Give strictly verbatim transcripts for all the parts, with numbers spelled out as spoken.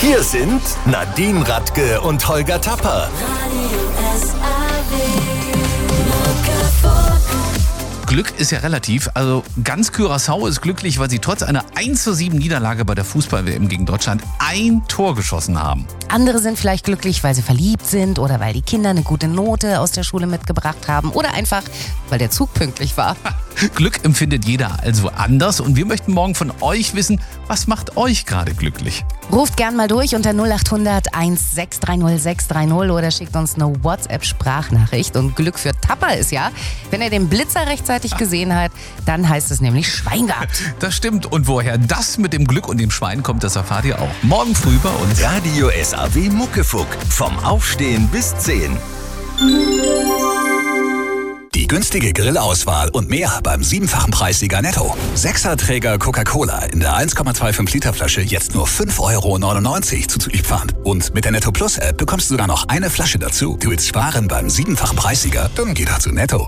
Hier sind Nadine Radke und Holger Tapper. Glück ist ja relativ, also ganz Curaçao ist glücklich, weil sie trotz einer eins zu sieben Niederlage bei der Fußball-W M gegen Deutschland ein Tor geschossen haben. Andere sind vielleicht glücklich, weil sie verliebt sind oder weil die Kinder eine gute Note aus der Schule mitgebracht haben oder einfach, weil der Zug pünktlich war. Glück empfindet jeder also anders und wir möchten morgen von euch wissen, was macht euch gerade glücklich? Ruft gern mal durch unter null acht hundert eins sechs drei null sechs drei null oder schickt uns eine WhatsApp-Sprachnachricht. Und Glück für Tapper ist ja, wenn er den Blitzer rechtzeitig gesehen hat, dann heißt es nämlich Schwein gehabt. Das stimmt. Und woher das mit dem Glück und dem Schwein kommt, das erfahrt ihr auch morgen früh bei uns. Radio S A W Muckefuck. Vom Aufstehen bis zehn. Die günstige Grillauswahl und mehr beim siebenfachen Preissieger Netto. Sechserträger Coca-Cola in der eins Komma fünfundzwanzig Liter Flasche jetzt nur fünf Euro neunundneunzig zuzüglich Pfand. Und mit der Netto Plus App bekommst du sogar noch eine Flasche dazu. Du willst sparen beim siebenfachen Preissieger? Dann geh doch zu Netto.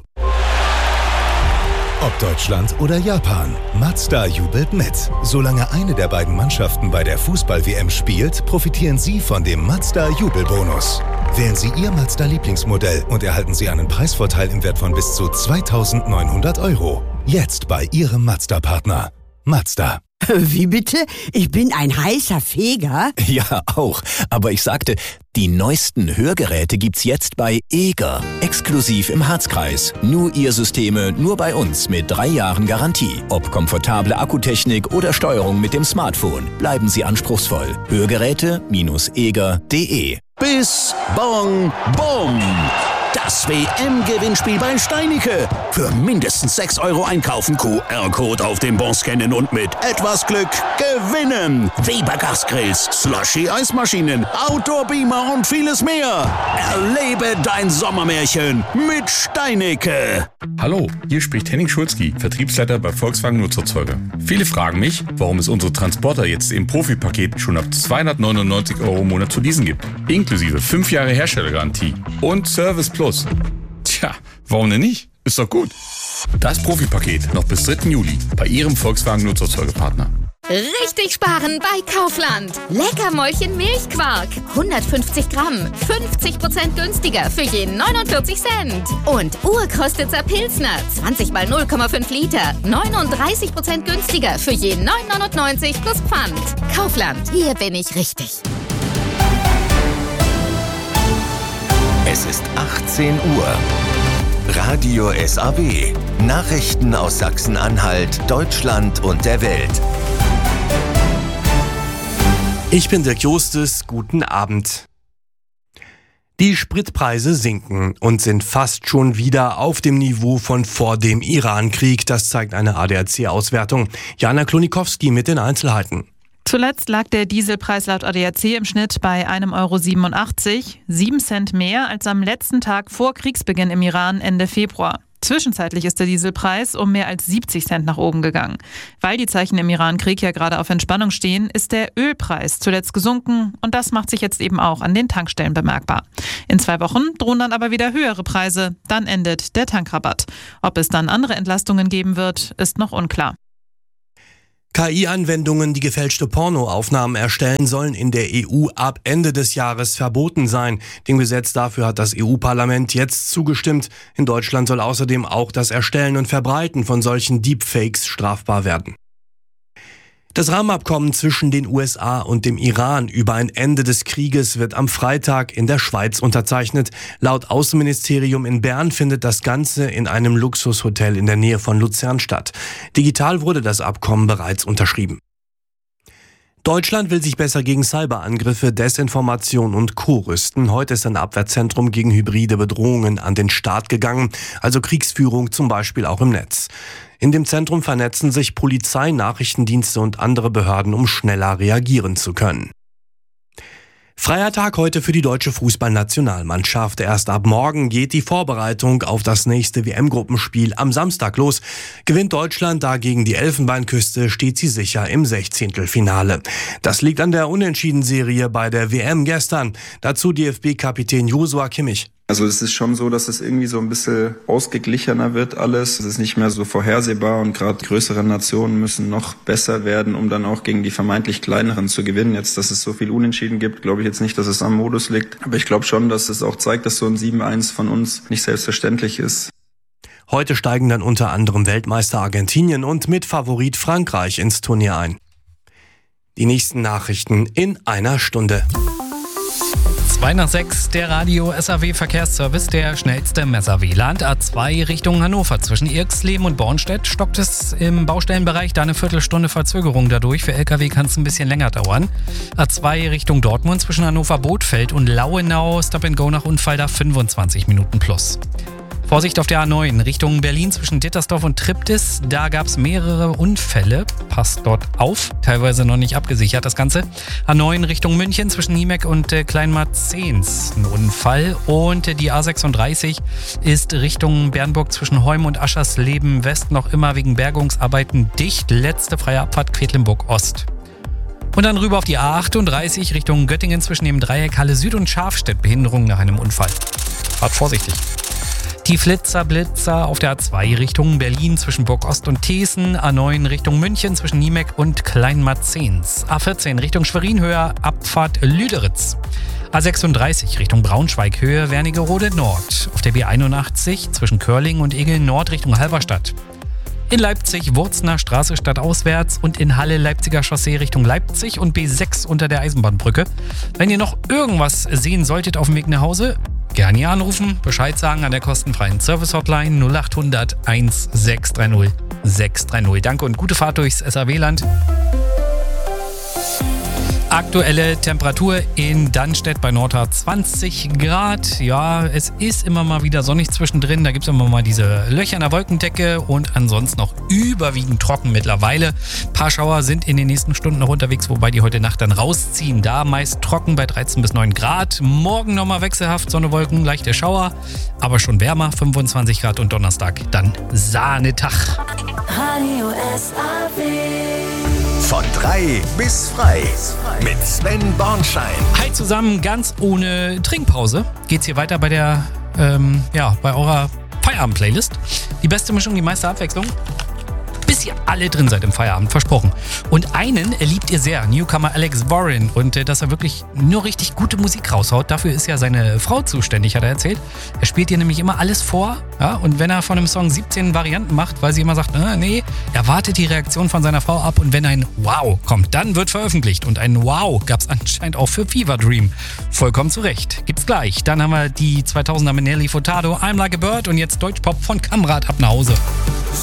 Ob Deutschland oder Japan, Mazda jubelt mit. Solange eine der beiden Mannschaften bei der Fußball-W M spielt, profitieren Sie von dem Mazda-Jubelbonus. Wählen Sie Ihr Mazda-Lieblingsmodell und erhalten Sie einen Preisvorteil im Wert von bis zu zweitausendneunhundert Euro. Jetzt bei Ihrem Mazda-Partner. Mazda. Wie bitte? Ich bin ein heißer Feger? Ja, auch. Aber ich sagte, die neuesten Hörgeräte gibt's jetzt bei Eger. Exklusiv im Harzkreis. Nur Ihr Systeme, nur bei uns mit drei Jahren Garantie. Ob komfortable Akkutechnik oder Steuerung mit dem Smartphone. Bleiben Sie anspruchsvoll. Hörgeräte Eger punkt de. Bis Bong Bom. Das W M-Gewinnspiel bei Steinicke. Für mindestens sechs Euro einkaufen, Q R-Code auf dem Bon scannen und mit etwas Glück gewinnen. Weber Gasgrills, Slushy-Eismaschinen, Outdoor-Beamer und vieles mehr. Erlebe dein Sommermärchen mit Steinicke. Hallo, hier spricht Henning Schulzki, Vertriebsleiter bei Volkswagen Nutzerzeuger. Viele fragen mich, warum es unsere Transporter jetzt im Profi-Paket schon ab zweihundertneunundneunzig Euro im Monat zu leasen gibt. Inklusive fünf Jahre Herstellergarantie und Service Plus. Tja, warum denn nicht? Ist doch gut. Das Profi-Paket noch bis dritten Juli bei Ihrem Volkswagen Nutzerzeugerpartner. Richtig sparen bei Kaufland. Leckermäulchen Milchquark. hundertfünfzig Gramm. fünfzig Prozent günstiger für jeden neunundvierzig Cent. Und Urkostitzer Pilsner. zwanzig mal null Komma fünf Liter. neununddreißig Prozent günstiger für jeden neun neunundneunzig plus Pfand. Kaufland. Hier bin ich richtig. Es ist achtzehn Uhr. Radio S A W. Nachrichten aus Sachsen-Anhalt, Deutschland und der Welt. Ich bin Dirk Jostes, guten Abend. Die Spritpreise sinken und sind fast schon wieder auf dem Niveau von vor dem Iran-Krieg. Das zeigt eine A D A C-Auswertung. Jana Klonikowski mit den Einzelheiten. Zuletzt lag der Dieselpreis laut A D A C im Schnitt bei ein Euro siebenundachtzig, sieben Cent mehr als am letzten Tag vor Kriegsbeginn im Iran Ende Februar. Zwischenzeitlich ist der Dieselpreis um mehr als siebzig Cent nach oben gegangen. Weil die Zeichen im Iran-Krieg ja gerade auf Entspannung stehen, ist der Ölpreis zuletzt gesunken und das macht sich jetzt eben auch an den Tankstellen bemerkbar. In zwei Wochen drohen dann aber wieder höhere Preise, dann endet der Tankrabatt. Ob es dann andere Entlastungen geben wird, ist noch unklar. K I-Anwendungen, die gefälschte Pornoaufnahmen erstellen, sollen in der E U ab Ende des Jahres verboten sein. Dem Gesetz dafür hat das E U-Parlament jetzt zugestimmt. In Deutschland soll außerdem auch das Erstellen und Verbreiten von solchen Deepfakes strafbar werden. Das Rahmenabkommen zwischen den U S A und dem Iran über ein Ende des Krieges wird am Freitag in der Schweiz unterzeichnet. Laut Außenministerium in Bern findet das Ganze in einem Luxushotel in der Nähe von Luzern statt. Digital wurde das Abkommen bereits unterschrieben. Deutschland will sich besser gegen Cyberangriffe, Desinformation und Co. rüsten. Heute ist ein Abwehrzentrum gegen hybride Bedrohungen an den Start gegangen, also Kriegsführung zum Beispiel auch im Netz. In dem Zentrum vernetzen sich Polizei, Nachrichtendienste und andere Behörden, um schneller reagieren zu können. Freier Tag heute für die deutsche Fußballnationalmannschaft. Erst ab morgen geht die Vorbereitung auf das nächste W M-Gruppenspiel am Samstag los. Gewinnt Deutschland dagegen die Elfenbeinküste, steht sie sicher im Sechzehntelfinale. Das liegt an der Unentschieden-Serie bei der W M gestern. Dazu D F B-Kapitän Joshua Kimmich. Also es ist schon so, dass es irgendwie so ein bisschen ausgeglichener wird alles. Es ist nicht mehr so vorhersehbar und gerade größere Nationen müssen noch besser werden, um dann auch gegen die vermeintlich kleineren zu gewinnen. Jetzt, dass es so viel Unentschieden gibt, glaube ich jetzt nicht, dass es am Modus liegt. Aber ich glaube schon, dass es auch zeigt, dass so ein sieben eins von uns nicht selbstverständlich ist. Heute steigen dann unter anderem Weltmeister Argentinien und Mitfavorit Frankreich ins Turnier ein. Die nächsten Nachrichten in einer Stunde. zwei nach sechs, der Radio-S A W-Verkehrsservice, der schnellste im S A W-Land. A zwei Richtung Hannover. Zwischen Irxleben und Bornstedt stockt es im Baustellenbereich, da eine Viertelstunde Verzögerung dadurch. Für L K W kann es ein bisschen länger dauern. A zwei Richtung Dortmund zwischen Hannover-Bothfeld und Lauenau. Stop and Go nach Unfall, da fünfundzwanzig Minuten plus. Vorsicht auf der A neun Richtung Berlin zwischen Dittersdorf und Triptis. Da gab es mehrere Unfälle. Passt dort auf. Teilweise noch nicht abgesichert das Ganze. A neun Richtung München zwischen Niemek und äh, Kleinmarzens. Ein Unfall. Und äh, die A sechsunddreißig ist Richtung Bernburg zwischen Heum und Aschersleben West noch immer wegen Bergungsarbeiten dicht. Letzte freie Abfahrt Quedlinburg Ost. Und dann rüber auf die A achtunddreißig Richtung Göttingen zwischen dem Dreieck Halle Süd und Schafstedt. Behinderung nach einem Unfall. Fahrt vorsichtig. Die Flitzer, Blitzer auf der A zwei Richtung Berlin zwischen Burg Ost und Thesen, A neun Richtung München zwischen Niemek und Kleinmarzens, A vierzehn Richtung Schwerin Höhe, Abfahrt Lüderitz, A sechsunddreißig Richtung Braunschweig Höhe, Wernigerode Nord, auf der B einundachtzig zwischen Körling und Egeln Nord Richtung Halberstadt. In Leipzig Wurzner Straße stadtauswärts und in Halle Leipziger Chaussee Richtung Leipzig und B sechs unter der Eisenbahnbrücke. Wenn ihr noch irgendwas sehen solltet auf dem Weg nach Hause, gerne hier anrufen, Bescheid sagen an der kostenfreien Service-Hotline null acht hundert sechshundertsechzig sechshundertdreißig. Danke und gute Fahrt durchs S A W-Land. Aktuelle Temperatur in Dannstedt bei Nordhart zwanzig Grad. Ja, es ist immer mal wieder sonnig zwischendrin. Da gibt es immer mal diese Löcher in der Wolkendecke und ansonsten noch überwiegend trocken mittlerweile. Ein paar Schauer sind in den nächsten Stunden noch unterwegs, wobei die heute Nacht dann rausziehen. Da meist trocken bei dreizehn bis neun Grad. Morgen nochmal wechselhaft, Sonne, Wolken, leichte Schauer. Aber schon wärmer, fünfundzwanzig Grad und Donnerstag dann Sahnetag. Radio S A W. Von drei bis frei mit Sven Bornschein. Hi zusammen, ganz ohne Trinkpause geht's hier weiter bei der, ähm, ja, bei eurer Feierabend-Playlist. Die beste Mischung, die meiste Abwechslung. Bis ihr alle drin seid im Feierabend, versprochen. Und einen liebt ihr sehr, Newcomer Alex Warren. Und äh, dass er wirklich nur richtig gute Musik raushaut, dafür ist ja seine Frau zuständig, hat er erzählt. Er spielt ihr nämlich immer alles vor. Ja? Und wenn er von einem Song siebzehn Varianten macht, weil sie immer sagt, äh, nee, er wartet die Reaktion von seiner Frau ab. Und wenn ein Wow kommt, dann wird veröffentlicht. Und ein Wow gab es anscheinend auch für Fever Dream. Vollkommen zu Recht. Gibt's gleich. Dann haben wir die zweitausender mit Nelly Furtado, I'm Like a Bird und jetzt Deutschpop von Kamrat ab nach Hause.